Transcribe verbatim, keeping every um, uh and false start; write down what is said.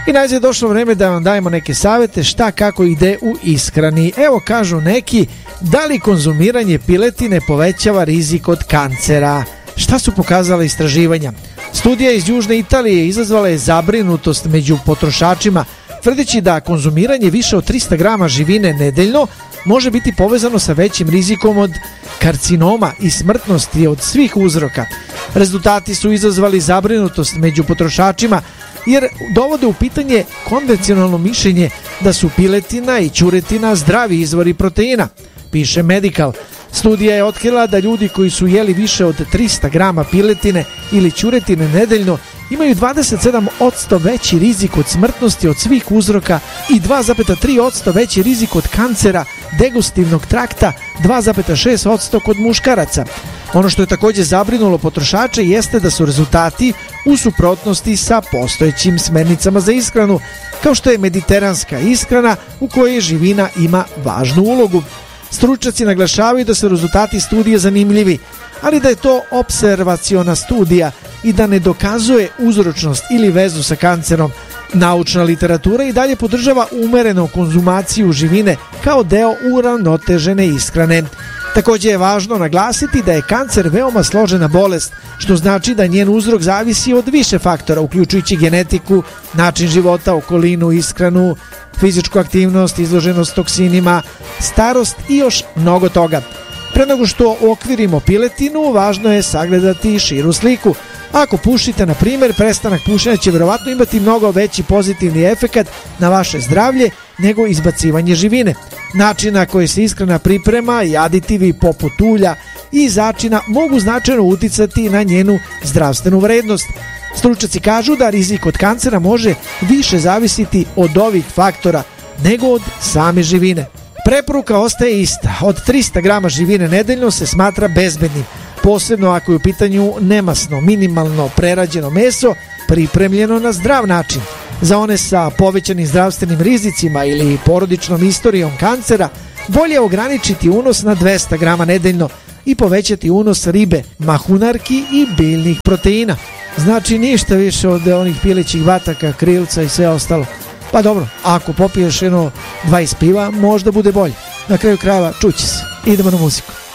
I najzad je došlo vreme da vam dajemo neke savete šta kako ide u ishrani. Evo kažu neki, da li konzumiranje piletine povećava rizik od kancera? Šta su pokazala istraživanja? Studija iz Južne Italije izazvala je zabrinutost među potrošačima, tvrdeći da konzumiranje više od trista grama živine nedeljno može biti povezano sa većim rizikom od karcinoma i smrtnosti od svih uzroka. Rezultati su izazvali zabrinutost među potrošačima jer dovode u pitanje konvencionalno mišljenje da su piletina i ćuretina zdravi izvori proteina, piše Medical. Studija je otkrila da ljudi koji su jeli više od trista grama piletine ili ćuretine nedeljno imaju dvadeset sedam posto veći rizik od smrtnosti od svih uzroka i dva zarez tri posto veći rizik od kancera digestivnog trakta, dva zarez šest posto kod muškaraca. Ono što je također zabrinulo potrošače jeste da su rezultati u suprotnosti sa postojećim smernicama za ishranu, kao što je mediteranska ishrana u kojoj živina ima važnu ulogu. Stručnjaci naglašavaju da su rezultati studije zanimljivi, ali da je to opservaciona studija i da ne dokazuje uzročnost ili vezu sa kancerom. Naučna literatura i dalje podržava umerenu konzumaciju živine kao deo uravnotežene ishrane. Također je važno naglasiti da je kancer veoma složena bolest, što znači da njen uzrok zavisi od više faktora, uključujući genetiku, način života, okolinu, ishranu, fizičku aktivnost, izloženost toksinima, starost i još mnogo toga. Pre nego što okvirimo piletinu, važno je sagledati širu sliku. Ako pušite, na primjer, prestanak pušenja će vjerovatno imati mnogo veći pozitivni efekat na vaše zdravlje nego izbacivanje živine. Način na koji se ishrana priprema i aditivi poput ulja i začina mogu značajno uticati na njenu zdravstvenu vrednost. Stručnjaci kažu da rizik od kancera može više zavisiti od ovih faktora nego od same živine. Preporuka ostaje ista. Od trista grama živine nedeljno se smatra bezbednim, posebno ako je u pitanju nemasno, minimalno prerađeno meso pripremljeno na zdrav način. Za one sa povećanim zdravstvenim rizicima ili porodičnom istorijom kancera bolje je ograničiti unos na dvesta grama nedeljno i povećati unos ribe, mahunarki i biljnih proteina. Znači ništa više od onih pilećih bataka, krilca i sve ostalo. Pa dobro, ako popiješ jedno dvadeset piva, možda bude bolje. Na kraju krajeva čuće se. Idemo na muziku.